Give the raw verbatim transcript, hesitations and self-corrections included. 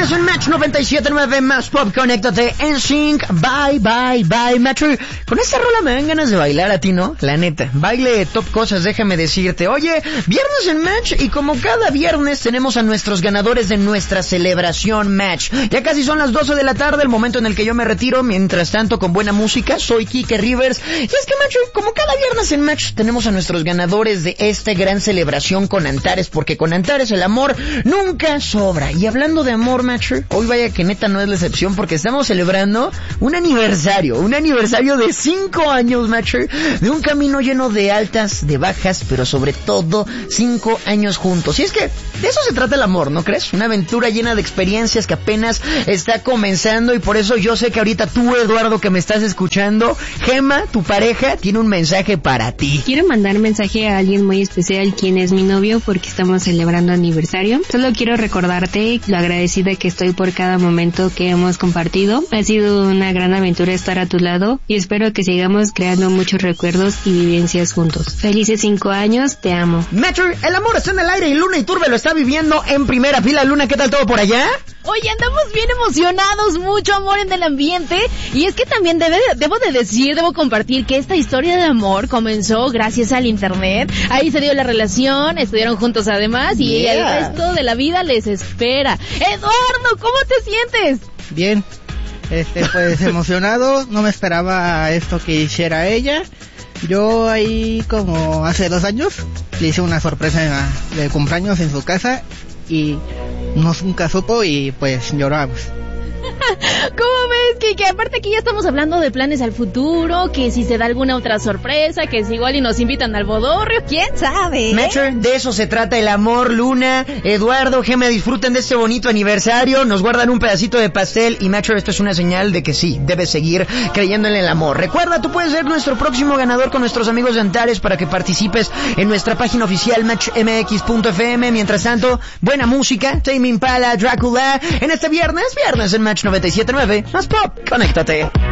Viernes en Match noventa y siete punto nueve, más pop, conéctate en sync. Bye, bye, bye, Metro. Con esta rola me dan ganas de bailar a ti, ¿no? La neta. Baile top cosas, déjame decirte. Oye, viernes en Match, y como cada viernes tenemos a nuestros ganadores de nuestra celebración Match. Ya casi son las doce de la tarde, el momento en el que yo me retiro. Mientras tanto, con buena música, soy Kike Rivers. Y es que, Match, como cada viernes en Match, tenemos a nuestros ganadores de esta gran celebración con Antares, porque con Antares el amor nunca sobra. Y hablando de amor, Match, hoy vaya que neta no es la excepción, porque estamos celebrando un aniversario, un aniversario de cinco años, Match, de un camino lleno de altas, de bajas, pero sobre todo cinco años juntos. Y es que de eso se trata el amor, ¿no crees? Una aventura llena de experiencias que apenas está comenzando, y por eso yo sé que ahorita tú, Eduardo, que me estás escuchando, Gema, tu pareja, tiene un mensaje para ti. Quiero mandar mensaje a alguien muy especial, quien es mi novio, porque estamos celebrando aniversario. Solo quiero recordarte lo agradecida que estoy por cada momento que hemos compartido. Ha sido una gran aventura estar a tu lado y espero que sigamos creando muchos recuerdos y vivencias juntos. Felices cinco años, te amo. Metro, el amor está en el aire y Luna Iturbe lo está viviendo en primera fila. Luna, ¿qué tal todo por allá? Oye, andamos bien emocionados, mucho amor en el ambiente. Y es que también debe, debo de decir, debo compartir que esta historia de amor comenzó gracias al internet. Ahí se dio la relación, estuvieron juntos además, y yeah. El resto de la vida les espera. Eduardo, ¿cómo te sientes? Bien, este pues emocionado, no me esperaba esto que hiciera ella. Yo ahí como hace dos años le hice una sorpresa de cumpleaños en su casa y no nunca supo y pues lloramos. ¿Cómo ves, que, que aparte aquí ya estamos hablando de planes al futuro, que si se da alguna otra sorpresa, que si igual y nos invitan al bodorrio, quién sabe, ¿eh? Metro, de eso se trata el amor, Luna, Eduardo, Gema, disfruten de este bonito aniversario, nos guardan un pedacito de pastel y Metro, esto es una señal de que sí, debes seguir creyendo en el amor. Recuerda, tú puedes ser nuestro próximo ganador con nuestros amigos de Antares para que participes en nuestra página oficial match m x punto f m. Mientras tanto, buena música, Tame Impala, Drácula, en este viernes, viernes en Match noventa y siete punto nueve, más pop, conéctate.